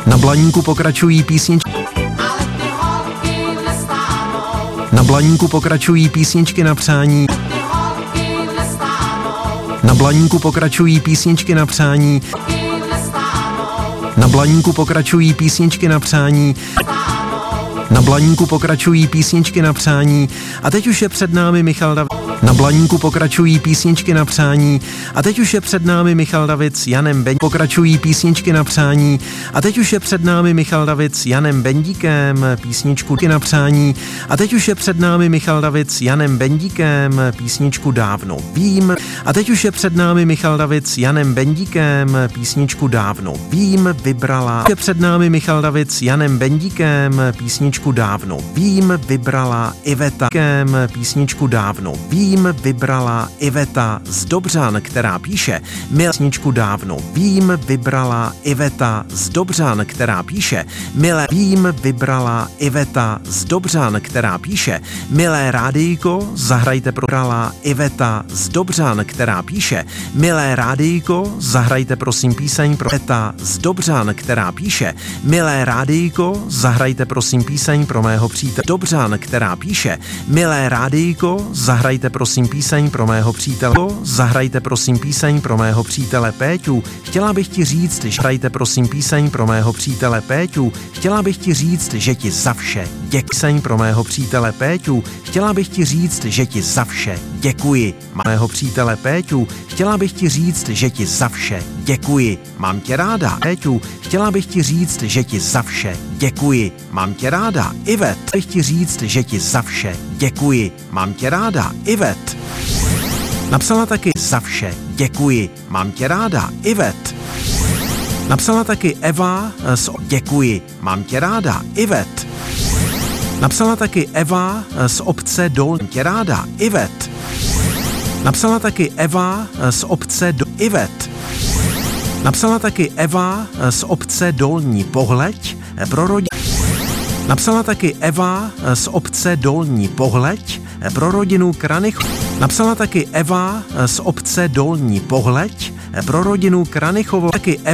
Na Blaníku pokračují písničky. Na Blaníku pokračují písničky na přání. Na Blaníku pokračují písničky na přání. Na Blaníku pokračují písničky na přání. Na Blaníku pokračují písničky na přání. A teď už je před námi Michal David. Na Blaníku pokračují písničky na přání. A teď už je před námi Michal David s Janem Bendíkem. Pokračují písničky na přání. A teď už je před námi Michal David s Janem Bendíkem. Písničku na přání. A teď už je před námi Michal David s Janem Bendíkem. Písničku Dávno vím. A teď už je před námi Michal David s Janem Bendíkem. Písničku Dávno vím vybrala. Je před námi Michal David s Janem Bendíkem. Písničku Dávno vím vybrala Iveta. Písničku Dávno vím vybrala Iveta z Dobřan, která píše písničku Dávno vím vybrala Iveta z Dobřan, která píše milé vím vybrala Iveta z Dobřan, která píše milé rádijko, zahrajte brala Iveta z Dobřan, která píše milé rádijko, zahrajte prosím píseň pro Iveta z Dobřan, která píše milé rádijko, zahrajte prosím píseň pro mého přítele Dobřan, která píše milé rádijko, zahrajte prosím píseň pro mého přítele. Zahrajte prosím píseň pro mého přítele Péťu. Chtěla bych ti říct, že hrajte prosím píseň pro mého přítele Péťu. Chtěla bych ti říct, že ti za vše děkuji. Píseň pro mého přítele Péťu. Chtěla bych ti říct, že ti za vše děkuji. Mého přítele Péťu. Chtěla bych ti říct, že ti za vše děkuji. Mám tě ráda, Péťu. Chtěla bych ti říct, že ti za vše děkuji. Mám tě ráda, Ivet. Bych ti říct, že ti za vše děkuji. Mám tě ráda, Ivet. Napsala taky za vše děkuji. Mám tě ráda, Ivet. Napsala taky Eva s děkuji. Mám tě ráda, Ivet. Napsala taky Eva z obce Dolní. Tě ráda, Ivet. Napsala taky Eva z obce Ivet. Napsala taky Eva z obce Dolní Pohleď pro rodinu. Napsala taky Eva z obce Dolní Pohleď pro rodinu Kranich. Napsala taky Eva z obce Dolní Pohleď pro rodinu Kranichovo. Taky